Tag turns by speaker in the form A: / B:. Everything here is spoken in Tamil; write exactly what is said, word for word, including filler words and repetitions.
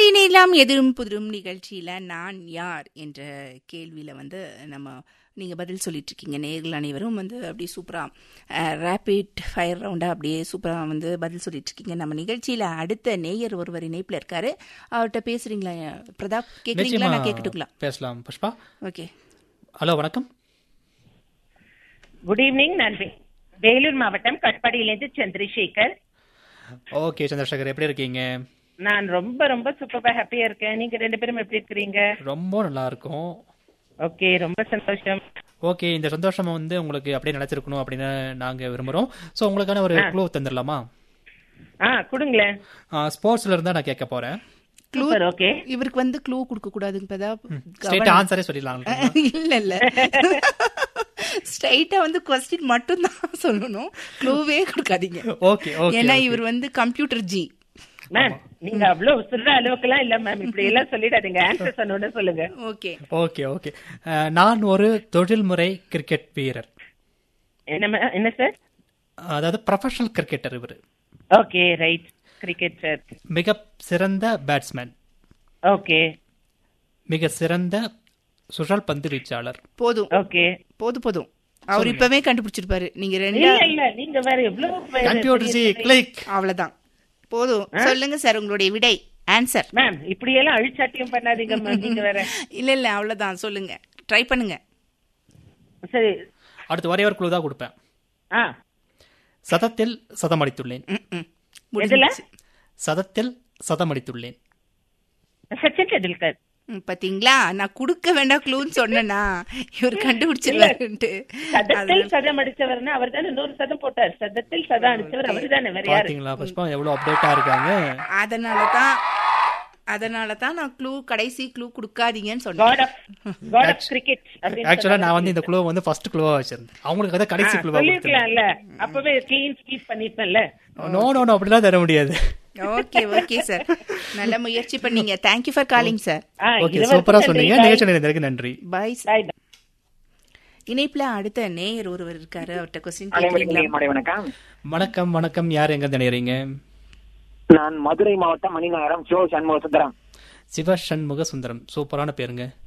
A: இணையலாம் எதிரும் புதிரும் நிகழ்ச்சியில் நான் யார் என்ற கேள்வியில் வந்து நம்ம நீங்கள் பதில் சொல்லிட்டு இருக்கீங்க. நேயர்கள் அனைவரும் வந்து அப்படியே சூப்பராக ரேபிட் ஃபயர் ரவுண்டாக அப்படியே சூப்பராக வந்து பதில் சொல்லிட்டு இருக்கீங்க. நம்ம நிகழ்ச்சியில் அடுத்த நேயர் ஒருவர் இணைப்பில் இருக்காரு. அவர்கிட்ட பேசுறீங்களா பிரதாப்? கேட்குறீங்களா? நான் கேட்கட்டுங்களா?
B: பேசலாம் புஷ்பா.
A: ஓகே.
B: ஹலோ, வணக்கம்.
C: Good evening. நான் வேலூர் மாவட்டம் கட்பாடியிலிருந்து சந்திரசேகர்.
B: ஓகே சந்திரசேகர், எப்படி இருக்கீங்க?
C: நான் ரொம்ப ரொம்ப சூப்பரா ஹாப்பியா இருக்கேன். நீங்க ரெண்டு பேரும் எப்படி இருக்கீங்க?
B: ரொம்ப நல்லா இருக்கும்.
C: ஓகே, ரொம்ப சந்தோஷம்.
B: ஓகே, இந்த சந்தோஷம் வந்து உங்களுக்கு அப்படியே நினைச்சிருக்கணும் அப்படின்னு நாங்க விரும்புறோம். சோ உங்களுக்கான ஒரு க்ளூ தந்துடலாமா?
C: ஆ, கொடுங்களேன்.
B: ஸ்போர்ட்ஸ்ல இருந்தா நான் கேட்க போறேன்.
A: க்ளூ. ஓகே. இவருக்கு வந்து க்ளூ கொடுக்க கூடாதுங்க பிரதாப்.
B: ஸ்ட்ரைட் ஆன்சரே சொல்லிடலாம்.
A: இல்ல இல்ல, ஸ்ட்ரைட்டா வந்து क्वेश्चन மட்டும் தான் சொல்லணும், க்ளூவே கொடுக்காதீங்க.
B: Okay okay.
A: ஏன்னா இவர் வந்து கம்ப்யூட்டர் ஜி.
C: மேம், நீங்க அவ்வளவு சொல்ற அளவுக்குலாம் இல்ல மேம், இப்படி எல்லாம் சொல்லிடாதீங்க. ஆன்சர் சொன்னோன்னு சொல்லுங்க.
A: Okay
B: okay okay. நான் ஒரு தொழில்முறை கிரிக்கெட் வீரர்.
C: என்ன என்ன சார்?
B: அதாவது ப்ரொஃபஷனல் கிரிக்கெட்டர் இவர்.
C: Okay, right. Cricket sir.
B: மிக சிறந்த பேட்ஸ்மேன்.
C: ஓகே.
B: மிக சிறந்த சுழல் பந்து வீச்சாளர்.
A: போதும்.
C: ஓகே,
A: போதும் போதும். அவர் இப்பவே கண்டுபிடிச்சிருப்பாரு. நீங்க ரெண்டு
C: இல்ல இல்ல, நீங்க வேற எவ்வளவு
B: கம்ப்யூட்டர் ஜி கிளிக்.
A: அவ்வளவுதான். போதும். சொல்லுங்க சார் உங்களுடைய விடை, ஆன்சர்.
C: மேம், இப்படி எல்லாம் அழிச்சாட்டியம் பண்ணாதீங்க மேம், நீங்க வேற.
A: இல்ல இல்ல, அவ்வளவுதான். சொல்லுங்க, ட்ரை பண்ணுங்க.
C: சரி,
B: அடுத்து ஒரே ஒரு குழு தான் கொடுப்பேன்.
C: ஆ,
B: சதத்தில் சதமடித்துள்ளேன்.
C: எதுல?
B: சதத்தில் சதமடித்துள்ளேன்.
C: சச்சின் டெண்டுல்கர்.
A: பாத்தீங்களா, நான் குடுக்க வேண்டாம் க்ளூன்னு சொன்னா இவர் கண்டுபிடிச்சிருவாருன்ட்டு.
C: சதத்தில் சதம் அடிச்சவர்னா அவர் தானே நூறு சதம் போட்டார். சதத்தில் சதம் அடிச்சவர் அவர் தானே, வேற யாரு?
B: பாத்தீங்களா புஷ்பா எவ்வளவு அப்டேட்டா இருக்காங்க.
A: அதனாலதான் அதனாலதான் நான் க்ளூ, கடைசி க்ளூ குடுக்காதீங்கன்னு சொன்னேன்.
C: God of God of cricket.
B: ஆக்சுவலா நான் வந்து இந்த க்ளூ வந்து ஃபர்ஸ்ட் க்ளூவா வச்சிருந்தேன். அவங்களுக்கு அத கடைசி க்ளூவா
C: சொல்லிருக்கலாம்ல, அப்பவே clean sweep பண்ணிட்டேன்ல.
B: No no no, அப்படிலாம் தர முடியாது.
A: ஓகே ஓகே சார், நல்ல முயற்சி பண்ணீங்க. Thank you for calling sir.
B: Okay, சூப்பரா சொன்னீங்க. நிகழ்ச்சி நேரத்துக்கு நன்றி.
A: Bye sir. இணைப்புல அடுத்த நேயர் ஒருவர் இருக்காரு, அவர்ட்ட क्वेश्चन கேக்குறீங்களா?
D: வணக்கம்.
B: வணக்கம் வணக்கம். யார் எங்க நினைறீங்க?
D: நான் மதுரை மாவட்டம் மணிநகரம் சிவ சண்முக சுந்தரம்.
B: சிவ சண்முக சுந்தரம், சூப்பரான பேருங்க.